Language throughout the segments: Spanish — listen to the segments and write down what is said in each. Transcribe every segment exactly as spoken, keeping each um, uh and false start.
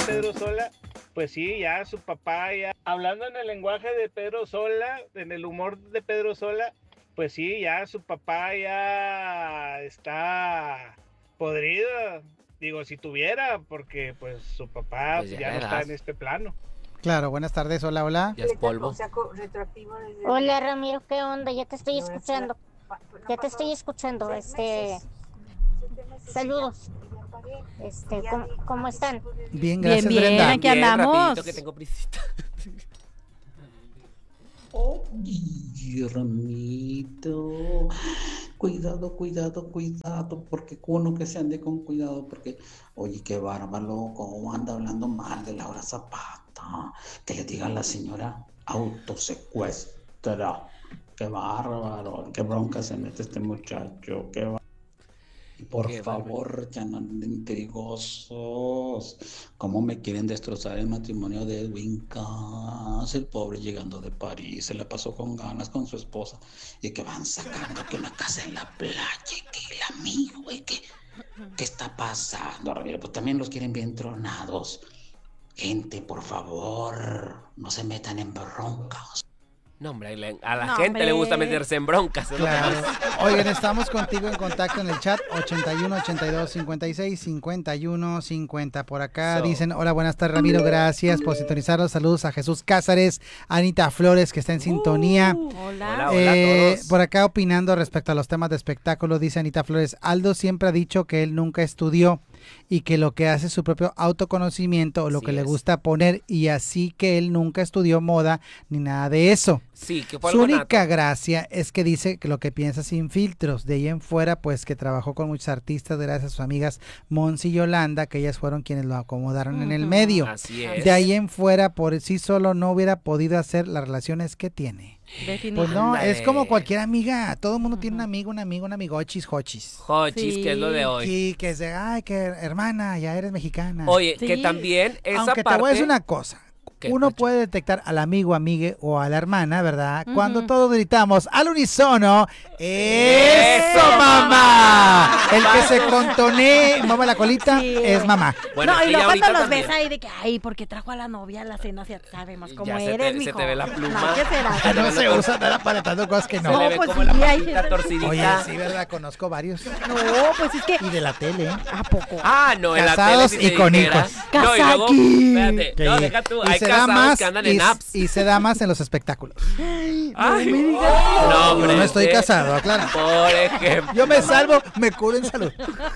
Pedro Sola, pues sí, ya su papá ya, hablando en el lenguaje de Pedro Sola, en el humor de Pedro Sola, pues sí, ya su papá ya está podrido, digo, si tuviera, porque pues su papá Pues ya ya la no está edad. en este plano. Claro, buenas tardes, hola, hola. Ya es polvo. O sea, co- retroactivo desde... Hola Ramiro, ¿qué onda? Ya te estoy No, es escuchando. pa- no Ya te pasó estoy escuchando. seis Este, meses, siete meses, saludos. y ya pagué. Este, Y ya ¿cómo, dijo cómo que están? sí podía- Bien, Bien, gracias, bien, Brenda. aquí Bien, andamos. rapidito que tengo prisita. Oye, Ramito, cuidado, cuidado, cuidado, porque uno que se ande con cuidado, porque, oye, qué bárbaro, cómo anda hablando mal de Laura Zapata, que le diga a la señora autosecuestra, qué bárbaro, qué bronca se mete este muchacho, qué bárbaro. Por Qué favor, ya no anden intrigosos. ¿Cómo me quieren destrozar el matrimonio de Edwin Cass? El pobre llegando de París, se la pasó con ganas con su esposa. Y que van sacando que una casa en la playa, y que el amigo, y que... ¿Qué está pasando, Ramiro? Pues también los quieren bien tronados. Gente, por favor, no se metan en broncas. No, hombre, le- a la No, gente hombre. le gusta meterse en broncas. ¿no? Claro. Oigan, estamos contigo en contacto en el chat ochenta y uno, ochenta y dos, cincuenta y seis, cincuenta y uno, cincuenta. Por acá So. dicen, hola, buenas tardes, Ramiro, gracias por sintonizarlos. Saludos a Jesús Cázares, Anita Flores, que está en sintonía. Hola. Hola. Eh, todos. por acá opinando respecto a los temas de espectáculo, dice Anita Flores, Aldo siempre ha dicho que él nunca estudió y que lo que hace es su propio autoconocimiento o lo Así que le es. gusta poner, y así que él nunca estudió moda ni nada de eso. Sí, que fue Su algo única nato. gracia es que dice que lo que piensa sin filtros. De ahí en fuera, pues que trabajó con muchos artistas gracias a sus amigas Monsi y Yolanda, que ellas fueron quienes lo acomodaron en el Ujú. medio. Así es. De ahí en fuera, por sí solo no hubiera podido hacer las relaciones que tiene. Pues no, Ándale. es como cualquier amiga. Todo el mundo tiene un Ujú. amigo, un amigo, un amigochis, hochis. Hochis, Sí. que es lo de hoy. Sí, que es de, ay, que hermana, ya eres mexicana. Oye, Sí. que también esa Aunque parte... te voy a decir una cosa. ¿Qué, Uno Pacho? puede detectar al amigo, amigue o a la hermana, ¿verdad? Ujú. Cuando todos gritamos al unísono, ¡eso, ¡Eso, mamá! El que se contonee y mueve la colita Sí. es mamá. Bueno, no, es y que luego ya ahorita cuando los también. ves ahí de que, ay, porque trajo a la novia a la cena, ya sabemos cómo Ya se te- eres, se mijo. te ve la pluma. No, ¿qué será? No se usa andar aparentando cosas que Se no. le ve pues como sí, la hay patita gente- torcidita. Oye, sí, ¿verdad? Conozco varios. No, pues es que, Y de la tele, ¿eh? ¿a poco? Ah, no, en la Casados tele si y te con dijera. hijos. No, y luego, Casaqui. espérate, Que- no, deja tú, y hay se da casados más que andan y, en apps. y se da más en los espectáculos. Ay, me no, hombre, Yo no estoy es que, casado, aclara. Por ejemplo, Yo me salvo, me curo en salud.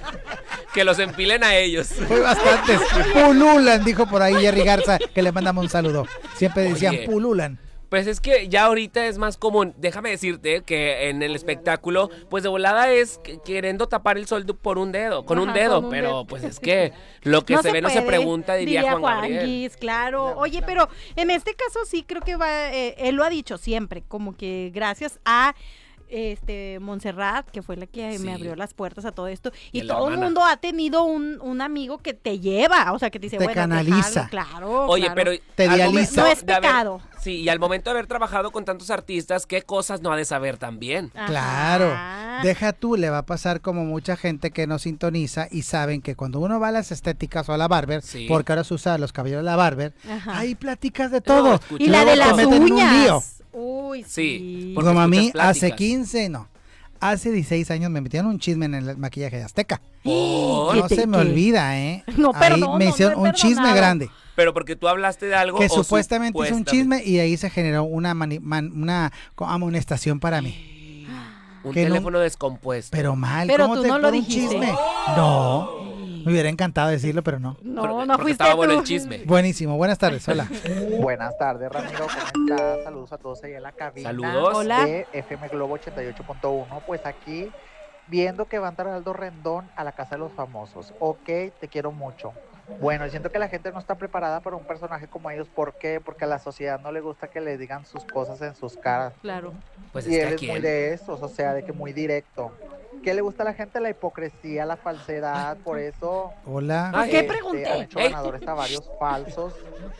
que los empilen a ellos. Fue bastantes. Pululan, dijo por ahí Jerry Garza, que le mandamos un saludo. Siempre decían Oye. pululan. Pues es que ya ahorita es más común. Déjame decirte que en el espectáculo, pues de volada es que- queriendo tapar el sol de- por un dedo, con un Ajá, dedo. con un pero dedo. pues es que lo que No se ve no se puede, pregunta, diría, Juan Gabriel. Guis, claro. Oye, pero en este caso sí creo que va, eh, él lo ha dicho siempre, como que gracias a este Montserrat, que fue la que Sí. me abrió las puertas a todo esto, Y y, a la todo el hermana. mundo ha tenido un, un amigo que te lleva, o sea, que te dice, Te bueno, canaliza. déjalo, claro, Oye, claro. pero Te al dializa. momento No es de haber- pecado. sí, y al momento de haber trabajado con tantos artistas, ¿qué cosas no ha de saber también? Ajá. Claro. Deja tú, le va a pasar como mucha gente que no sintoniza y saben que cuando uno va a las estéticas o a la barber, Sí. porque ahora se usa los cabellos de la barber, Ajá. ahí platicas de No, todo. escucha. Y la Luego de te las meten en un lío. uñas. Uy, Sí, sí. porque Como a mí, escuchas hace pláticas. quince, no. Hace dieciséis años me metieron un chisme en el maquillaje de Azteca. ¿Por? No ¿Qué te- se me qué? olvida, ¿eh? No, Ahí perdón, me no, hicieron no he un chisme perdonado. grande. Pero porque tú hablaste de algo. Que o supuestamente hizo un supuestamente. chisme y ahí se generó una, mani- man- una co- amonestación para mí. Un que no- teléfono descompuesto. Pero mal, Pero ¿cómo tú te no lo por un dijiste. chisme? No, me hubiera encantado decirlo, pero no. No, Porque- no porque fuiste estaba tú. bueno el chisme. Buenísimo, buenas tardes, hola. Buenas tardes, Ramiro, ¿cómo estás? Saludos a todos ahí en la cabina Saludos. Hola. de F M Globo ochenta y ocho punto uno. Pues aquí, viendo que va a entrar Aldo Rendón a la Casa de los Famosos. Ok, te quiero mucho. Bueno, siento que la gente no está preparada para un personaje como ellos. ¿Por qué? Porque a la sociedad no le gusta que le digan sus cosas en sus caras. Claro. Pues Y es que él a es muy quién. de esos, o sea, de que muy directo. ¿Qué le gusta a la gente? La hipocresía, la falsedad, por eso... Hola. ¿Por qué este, pregunté? han hecho Ey. ganadores a varios falsos.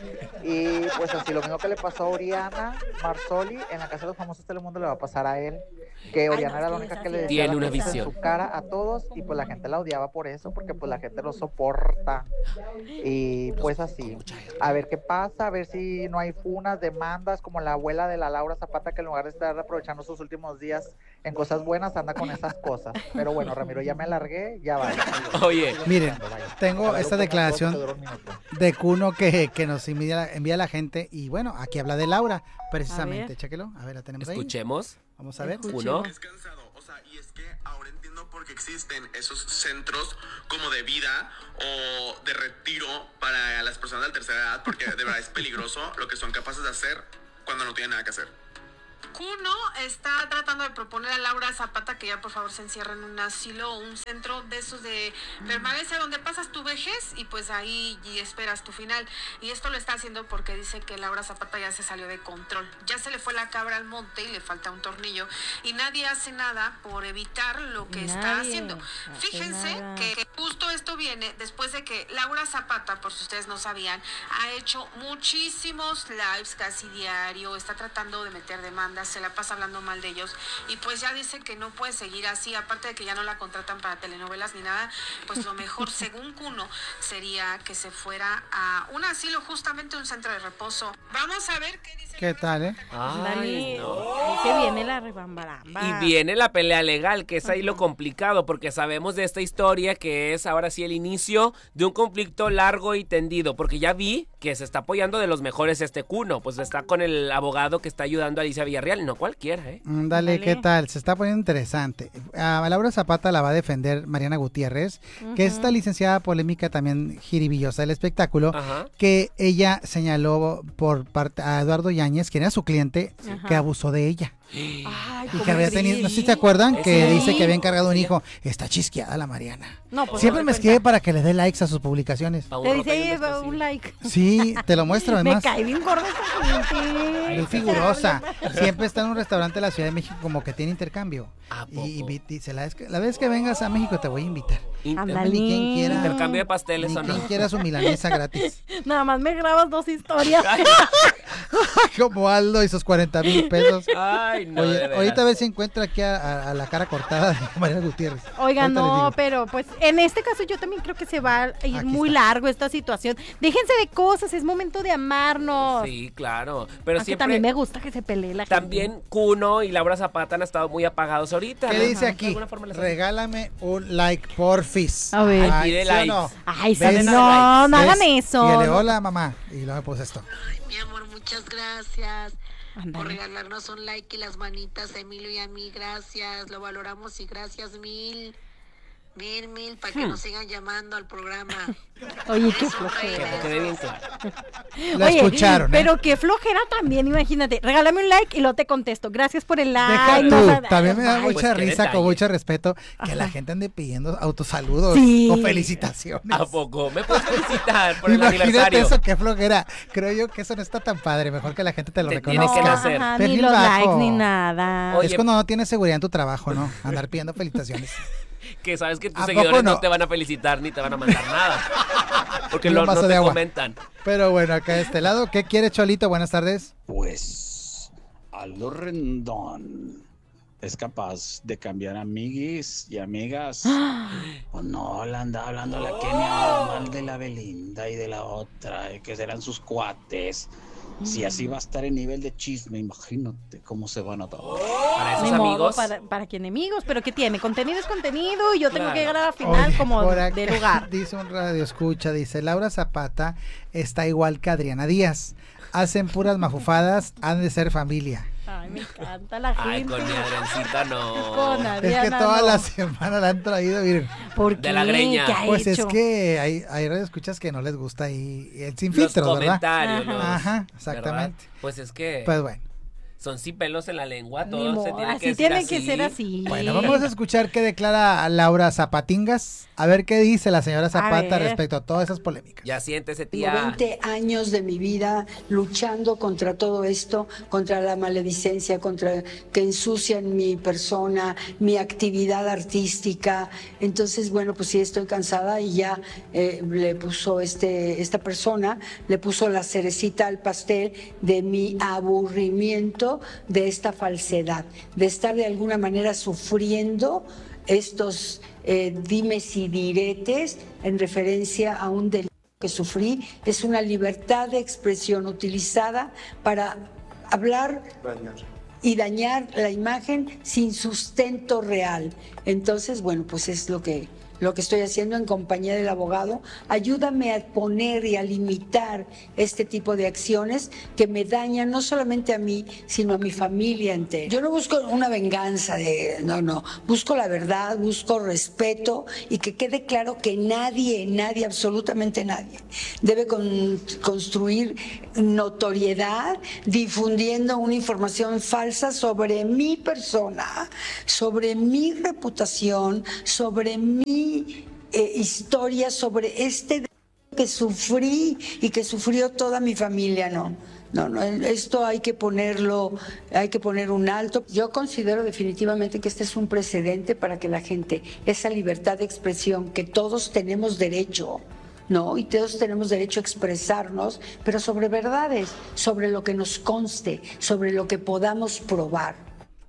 Y pues así, lo mismo que le pasó a Oriana Marsoli, en la Casa de los Famosos Telemundo le va a pasar a él. Que Oriana no, era es la que única esa que sí le es. decía Tiene las una cosas visión. en su cara a todos, y pues la gente la odiaba por eso, porque pues la gente lo soporta. Y pues así, a ver qué pasa, a ver si no hay funas, demandas, como la abuela de la Laura Zapata, que en lugar de estar aprovechando sus últimos días en cosas buenas, anda con esas cosas. Pero bueno, Ramiro, ya me alargué, ya vaya. Oye, Miren, tengo Hablar esta un poco declaración más, que dura un minuto. de Cuno que, que nos envía, envía la gente. Y bueno, aquí habla de Laura, A precisamente. ver. Chéquelo. A ver, la tenemos ahí. escuchemos. Vamos a ver. Uno. Es cansado, o sea, y es que ahora entiendo por qué existen esos centros como de vida o de retiro para las personas de la tercera edad, porque de verdad es peligroso lo que son capaces de hacer cuando no tienen nada que hacer. Cuno está tratando de proponer a Laura Zapata que ya por favor se encierre en un asilo o un centro de esos de permanencia donde pasas tu vejez y pues ahí y esperas tu final. Y esto lo está haciendo porque dice que Laura Zapata ya se salió de control. Ya se le fue la cabra al monte y le falta un tornillo. Y nadie hace nada por evitar lo que está Nadie haciendo. hace Fíjense nada. que, que justo esto viene después de que Laura Zapata, por si ustedes no sabían, ha hecho muchísimos lives casi diario, está tratando de meter demandas, se la pasa hablando mal de ellos y pues ya dice que no puede seguir así, aparte de que ya no la contratan para telenovelas ni nada, pues lo mejor según Cuno sería que se fuera a un asilo, justamente un centro de reposo. Vamos a ver qué dice. ¿Qué tal, eh? Ay, Ándale, no. ahí se viene la rebambaramba. Y viene la pelea legal, que es ahí lo complicado, porque sabemos de esta historia que es ahora sí el inicio de un conflicto largo y tendido, porque ya vi que se está apoyando de los mejores este Cuno, pues está con el abogado que está ayudando a Alicia Villarreal, no cualquiera, ¿eh? Mm, Dale, Ándale. ¿qué tal? Se está poniendo interesante. A Laura Zapata la va a defender Mariana Gutiérrez, que es esta licenciada polémica también jiribillosa del espectáculo, Ajá. que ella señaló por parte a Eduardo Yáñez, quien era su cliente, Ajá. que abusó de ella. Ay, Y ¿cómo que había crees? tenido, no sé si te acuerdan, que Sí. dice que había encargado un hijo. Está chisqueada la Mariana. No, pues Siempre no me te escribe cuenta. para que le dé likes a sus publicaciones. Pa' un Te ropa y dice un "Eh, descosido". un like. Sí, te lo muestro Me además. cae bien gorda esa gente. Es figurosa. Siempre está en un restaurante de la Ciudad de México como que tiene intercambio. ¿A Y, poco? y vi- dice, la vez, que, la vez que vengas a México te voy a invitar. Inter- Ándale. Ni quien quiera. Intercambio de pasteles Ni o no. quien quiera su milanesa gratis. Nada más me grabas dos historias. Como Aldo y sus cuarenta mil pesos. Ay, no. Oye, de veras. ahorita a ver si encuentra aquí a, a- a la cara cortada de Mariana Gutiérrez. Oigan, Ahorita les no, digo. pero pues en este caso yo también creo que se va a ir Aquí muy está. largo esta situación. Déjense de cosas, es momento de amarnos. Sí, claro. Pero Aunque siempre. también me gusta que se pelee la gente. También Cuno y Laura Zapata han estado muy apagados ahorita. ¿Qué ¿no? dice De aquí? alguna forma les- Regálame un like, porfis. A ver. Ay, Pide ¿sí o likes. no? Ay, sí, ¿Ves? no, no ¿Ves? hagan eso. Y le hola, mamá. Y luego pues esto. Mi amor, muchas gracias por Ándale. regalarnos un like y las manitas a Emilio y a mí, gracias, lo valoramos y gracias mil, mil, mil, para que nos sigan llamando al programa. Oye, qué Que flojera. me quede bien claro. La Oye, escucharon, ¿eh? pero qué flojera también, imagínate. Regálame un like y luego te contesto. Gracias por el like. Deja no tú, sé- también me da Ay, pues, mucha qué risa, detalle. con mucho respeto, que la gente ande pidiendo autosaludos Sí. o felicitaciones. ¿A poco? ¿Me puedes felicitar por el Imagínate aniversario? eso, qué flojera. Creo yo que eso no está tan padre. Mejor que la gente te lo Te tiene reconozca. que No, nacer. ajá, Perfil ni los bajo. likes ni nada. Oye, Es cuando no tienes seguridad en tu trabajo, ¿no? Andar pidiendo felicitaciones. Que sabes que tus ¿A seguidores poco no? no? te van a felicitar ni te van a mandar nada. Porque Ni un lo- no vaso te de agua. comentan. Pero bueno, acá de este lado, ¿qué quiere Cholito? Buenas tardes. Pues Aldo Rendón es capaz de cambiar amiguis y amigas. O no, le anda hablando a la Kenia mal de la Belinda y de la otra, eh, que serán sus cuates. Si así va a estar el nivel de chisme, imagínate cómo se van a dar. Para esos Ni modo, amigos. para, para que enemigos, pero ¿qué tiene? Contenido es contenido y yo tengo Claro. que llegar a la final Oye, como por acá de lugar. Dice un radio escucha, dice Laura Zapata está igual que Adriana Díaz. Hacen puras mafufadas, han de ser familia. Ay, me encanta la Ay, gente. con mi Adriancita no. Con Es que Adriana, toda no. la semana la han traído, miren. ¿Por De qué? la greña. ¿Qué ha Pues es hecho? que hay, hay radio escuchas que no les gusta y, y el sin Los filtros, ¿verdad? comentarios. Ajá. los- Ajá, ¿verdad? exactamente. Pues es que Pues bueno, Son sí pelos en la lengua, Ni todo modo, se tiene así que decir tiene así. que ser así. Bueno, vamos a escuchar qué declara Laura Zapatingas. A ver qué dice la señora Zapata ver. respecto a todas esas polémicas. Ya siéntese, Tengo tía. veinte años de mi vida luchando contra todo esto, contra la maledicencia, contra que ensucian mi persona, mi actividad artística. Entonces, bueno, pues sí estoy cansada y ya eh, le puso este, esta persona, le puso la cerecita al pastel de mi aburrimiento de esta falsedad, de estar de alguna manera sufriendo estos eh, dimes y diretes en referencia a un delito que sufrí. Es una libertad de expresión utilizada para hablar y dañar la imagen sin sustento real. Entonces, bueno, pues es lo que lo que estoy haciendo en compañía del abogado. Ayúdame a poner y a limitar este tipo de acciones que me dañan no solamente a mí, sino a mi familia entera. Yo no busco una venganza, de, no, no. Busco la verdad, busco respeto y que quede claro que nadie, nadie, absolutamente nadie, debe con, construir notoriedad difundiendo una información falsa sobre mi persona, sobre mi reputación, sobre mi Eh, historia, sobre este que sufrí y que sufrió toda mi familia. No, no, no, esto hay que ponerlo, hay que poner un alto. Yo considero definitivamente que este es un precedente para que la gente, esa libertad de expresión que todos tenemos derecho, ¿no? Y todos tenemos derecho a expresarnos, pero sobre verdades, sobre lo que nos conste, sobre lo que podamos probar.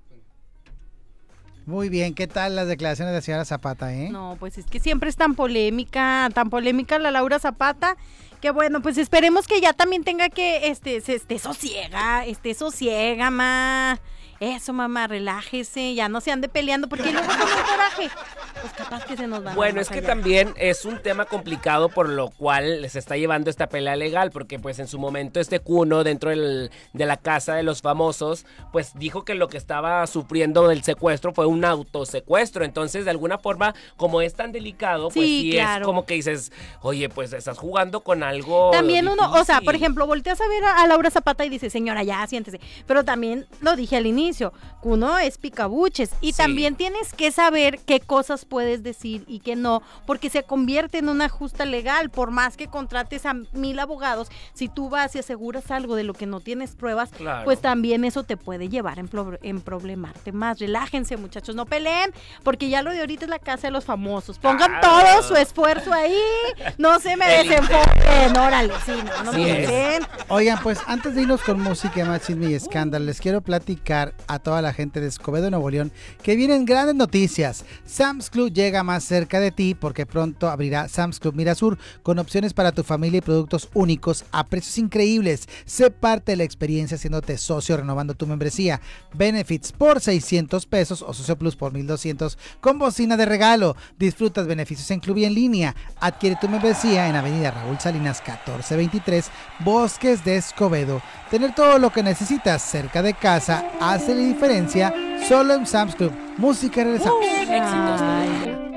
Muy bien, ¿qué tal las declaraciones de la señora Zapata, eh? No, pues es que siempre es tan polémica, tan polémica la Laura Zapata, que bueno, pues esperemos que ya también tenga que, este, se esté sosiega, esté sosiega, ma. Eso, mamá, relájese, ya no se ande peleando, porque luego con el coraje, pues capaz que se nos va. Bueno, es que también es un tema complicado por lo cual se está llevando esta pelea legal, porque pues en su momento este Kuno dentro del, de la casa de los famosos, pues dijo que lo que estaba sufriendo del secuestro fue un autosecuestro, entonces de alguna forma, como es tan delicado, pues sí, sí claro. Es como que dices, oye, pues estás jugando con algo también difícil. Uno, o sea, por ejemplo, volteas a ver a, a Laura Zapata y dices, señora, ya, siéntese, pero también lo dije al inicio, Kuno es picabuches y sí. También tienes que saber qué cosas puedes decir y qué no, porque se convierte en una justa legal, por más que contrates a mil abogados, si tú vas y aseguras algo de lo que no tienes pruebas, claro. Pues también eso te puede llevar en, pro, en problemarte más. Relájense, muchachos, no peleen, porque ya lo de ahorita es la casa de los famosos, pongan ah. todo su esfuerzo ahí, no se me desenfoquen, órale, sí, no, no sí me dejen. Oigan, pues antes de irnos con música, más chisme y escándalo, les quiero platicar a toda la gente de Escobedo, Nuevo León, que vienen grandes noticias. Sam's Club llega más cerca de ti porque pronto abrirá Sam's Club Mirasur con opciones para tu familia y productos únicos a precios increíbles. Sé parte de la experiencia haciéndote socio, renovando tu membresía. Benefits por seiscientos pesos o Socio Plus por mil doscientos con bocina de regalo. Disfrutas beneficios en club y en línea. Adquiere tu membresía en Avenida Raúl Salinas catorce veintitrés, Bosques de Escobedo. Tener todo lo que necesitas cerca de casa hace la diferencia solo en Sam's Club. Música, regresamos. Uh, éxitos.